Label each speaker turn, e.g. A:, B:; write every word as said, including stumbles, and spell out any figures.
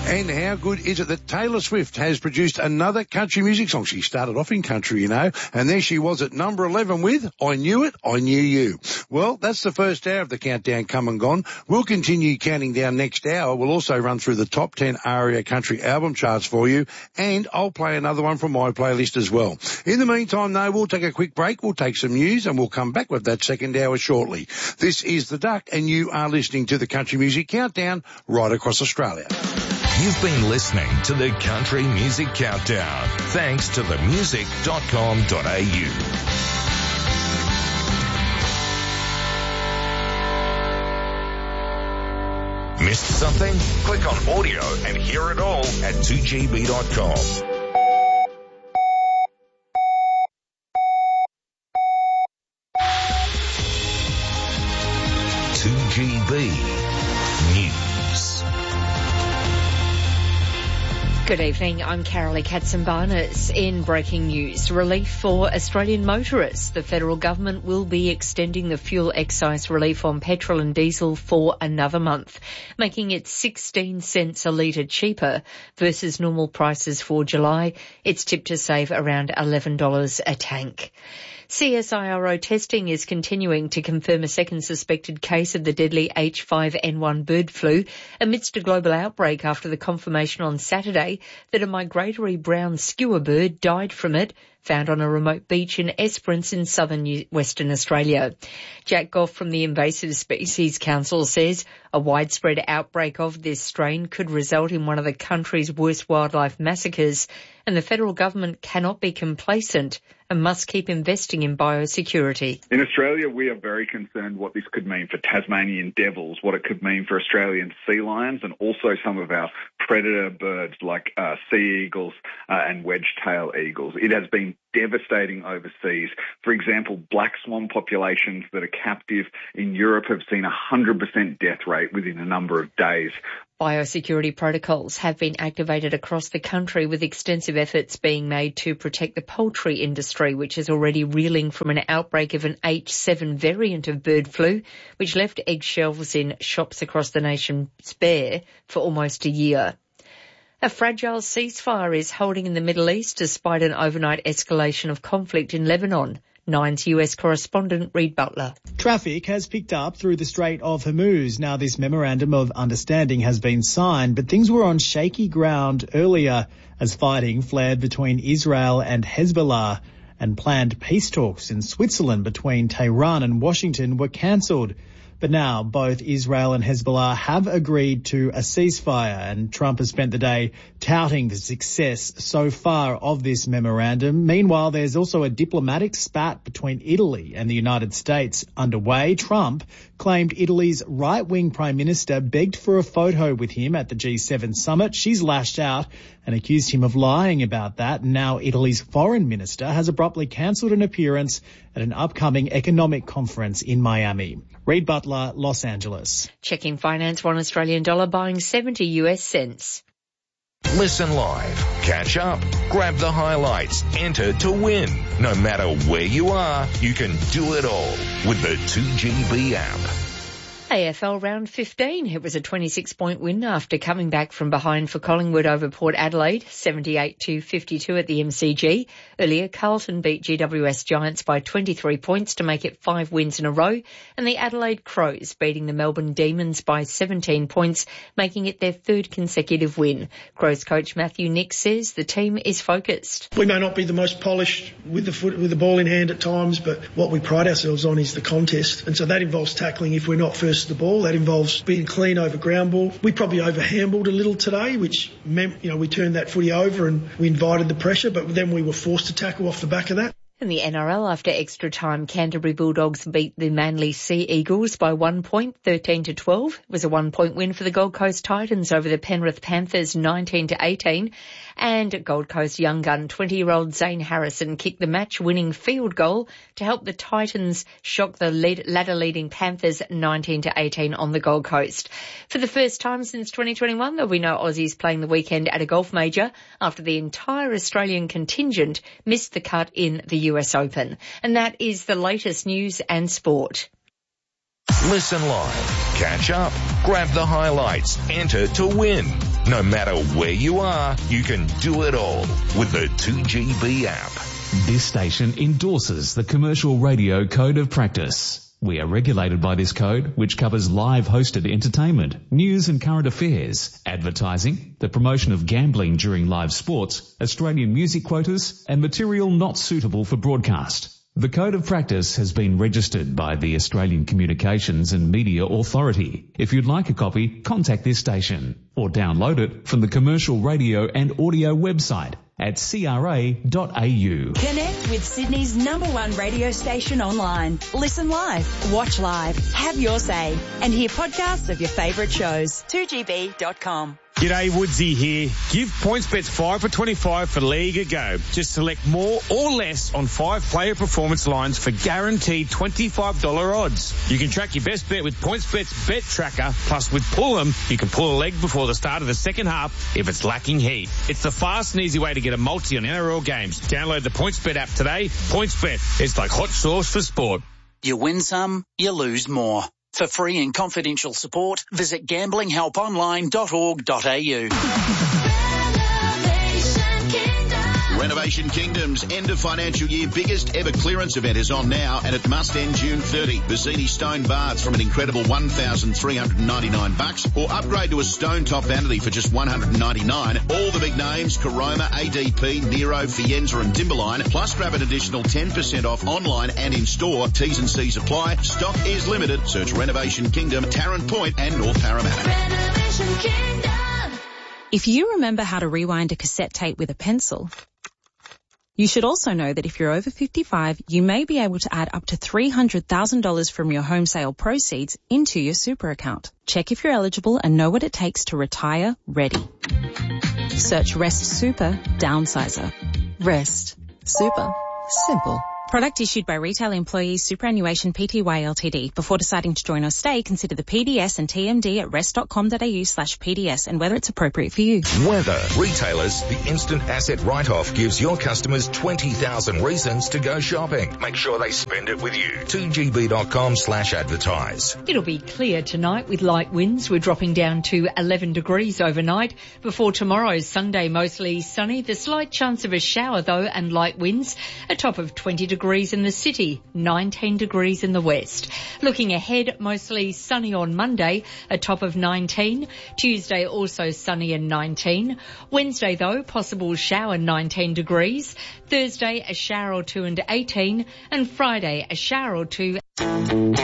A: And how good is it that Taylor Swift has produced another country music song? She started off in country, you know, and there she was at number eleven with I Knew It, I Knew You. Well, that's the first hour of the countdown come and gone. We'll continue counting down next hour. We'll also run through the top ten ARIA country album charts for you, and I'll play another one from my playlist as well. In the meantime, though, we'll take a quick break. We'll take some news, and we'll come back with that second hour shortly. This is The Duck, and you are listening to the Country Music Countdown right across Australia.
B: You've been listening to the Country Music Countdown, thanks to the music dot com dot a u. Missed something? Click on audio and hear it all at two g b dot com. two G B News.
C: Good evening, I'm Carolee Katzenbarnes. In breaking news, relief for Australian motorists. The federal government will be extending the fuel excise relief on petrol and diesel for another month, making it sixteen cents a litre cheaper versus normal prices for July. It's tipped to save around eleven dollars a tank. C S I R O testing is continuing to confirm a second suspected case of the deadly H five N one bird flu amidst a global outbreak after the confirmation on Saturday that a migratory brown skua bird died from it, found on a remote beach in Esperance in southern New- Western Australia. Jack Goff from the Invasive Species Council says a widespread outbreak of this strain could result in one of the country's worst wildlife massacres, and the federal government cannot be complacent and must keep investing in biosecurity.
D: In Australia, we are very concerned what this could mean for Tasmanian devils, what it could mean for Australian sea lions, and also some of our predator birds like uh, sea eagles uh, and wedge-tail eagles. It has been devastating overseas. For example, black swan populations that are captive in Europe have seen a one hundred percent death rate within a number of days.
C: Biosecurity protocols have been activated across the country, with extensive efforts being made to protect the poultry industry, which is already reeling from an outbreak of an H seven variant of bird flu, which left eggshells in shops across the nation bare for almost a year. A fragile ceasefire is holding in the Middle East despite an overnight escalation of conflict in Lebanon. Nine's U S correspondent Reid Butler.
E: Traffic has picked up through the Strait of Hormuz. Now, this memorandum of understanding has been signed, but things were on shaky ground earlier as fighting flared between Israel and Hezbollah, and planned peace talks in Switzerland between Tehran and Washington were cancelled. But now both Israel and Hezbollah have agreed to a ceasefire, and Trump has spent the day touting the success so far of this memorandum. Meanwhile, there's also a diplomatic spat between Italy and the United States underway. Trump claimed Italy's right-wing prime minister begged for a photo with him at the G seven summit. She's lashed out and accused him of lying about that. Now Italy's foreign minister has abruptly cancelled an appearance at an upcoming economic conference in Miami. Reid Butler, Los Angeles.
C: Checking finance, one Australian dollar buying seventy U S cents.
B: Listen live, catch up, grab the highlights, enter to win. No matter where you are, you can do it all with the two G B app.
C: A F L round fifteen. It was a twenty-six point win after coming back from behind for Collingwood over Port Adelaide, seventy-eight to fifty-two at the M C G. Earlier, Carlton beat G W S Giants by twenty-three points to make it five wins in a row, and the Adelaide Crows beating the Melbourne Demons by seventeen points, making it their third consecutive win. Crows coach Matthew Nick says the team is focused.
F: We may not be the most polished with the foot, with the ball in hand at times, but what we pride ourselves on is the contest, and so that involves tackling if we're not first the ball. That involves being clean over ground ball. We probably over-handballed a little today, which meant, you know, we turned that footy over and we invited the pressure, but then we were forced to tackle off the back of that.
C: In the N R L, after extra time, Canterbury Bulldogs beat the Manly Sea Eagles by one point, thirteen to twelve. It was a one-point win for the Gold Coast Titans over the Penrith Panthers, nineteen to eighteen. And Gold Coast young gun twenty-year-old Zane Harrison kicked the match-winning field goal to help the Titans shock the lead, ladder-leading Panthers, nineteen to eighteen on the Gold Coast. For the first time since twenty twenty-one, there'll be no Aussies playing the weekend at a golf major after the entire Australian contingent missed the cut in the U S Open. And that is the latest news and sport.
B: Listen live, catch up, grab the highlights, enter to win. No matter where you are, you can do it all with the two G B app.
G: This station endorses the Commercial Radio Code of Practice. We are regulated by this code, which covers live hosted entertainment, news and current affairs, advertising, the promotion of gambling during live sports, Australian music quotas, and material not suitable for broadcast. The Code of Practice has been registered by the Australian Communications and Media Authority. If you'd like a copy, contact this station or download it from the Commercial Radio and Audio website at c r a dot a u.
H: Connect with Sydney's number one radio station online. Listen live, watch live, have your say, and hear podcasts of your favourite shows. two g b dot com.
I: G'day, Woodsy here. Give PointsBet five for twenty-five for League a go. Just select more or less on five player performance lines for guaranteed twenty-five dollars odds. You can track your best bet with PointsBet's Bet Tracker. Plus, with Pull 'em, you can pull a leg before the start of the second half if it's lacking heat. It's the fast and easy way to get a multi on N R L games. Download the PointsBet app today. PointsBet, it's like hot sauce for sport.
J: You win some, you lose more. For free and confidential support, visit gambling help online dot org dot a u.
K: Renovation Kingdom's end of financial year biggest ever clearance event is on now, and it must end June thirtieth. Bassini stone baths from an incredible one thousand three hundred ninety-nine bucks, or upgrade to a stone top vanity for just one hundred ninety-nine. All the big names, Caroma, A D P, Nero, Fienza and Timberline, plus grab an additional ten percent off online and in store. T's and C's apply. Stock is limited. Search Renovation Kingdom, Tarrant Point and North Parramatta.
H: Renovation Kingdom. If you remember how to rewind a cassette tape with a pencil, you should also know that if you're over fifty-five, you may be able to add up to three hundred thousand dollars from your home sale proceeds into your super account. Check if you're eligible and know what it takes to retire ready. Search Rest Super Downsizer. Rest Super. Simple. Product issued by Retail Employees Superannuation Pty Ltd. Before deciding to join or stay, consider the P D S and T M D at rest dot com dot a u slash P D S and whether it's appropriate for you.
B: Weather. Retailers, the instant asset write-off gives your customers twenty thousand reasons to go shopping. Make sure they spend it with you. two g b dot com slash advertise.
C: It'll be clear tonight with light winds. We're dropping down to eleven degrees overnight. Before tomorrow's Sunday, mostly sunny. The slight chance of a shower, though, and light winds. A top of twenty degrees in the city, nineteen degrees in the west. Looking ahead, mostly sunny on Monday, a top of nineteen. Tuesday also sunny and nineteen. Wednesday, though, possible shower, nineteen degrees. Thursday, a shower or two and eighteen. And Friday, a shower or two.